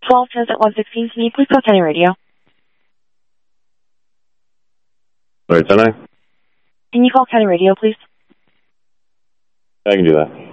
12 Transit 116, can you please call County Radio? Wait, can I? Can you call County Radio, please? I can do that.